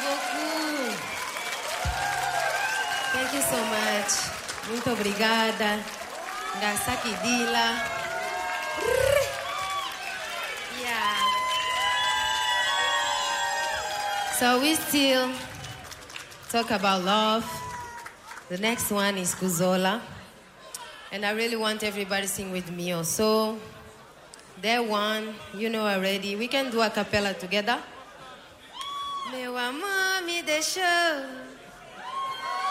beaucoup. Thank you so much. Muito obrigada. Ngasaki Dila. Yeah. So we still talk about love. The next one is Kuzola. And I really want everybody to sing with me also. That one, you know already. We can do a cappella together. Meu amor me deixou.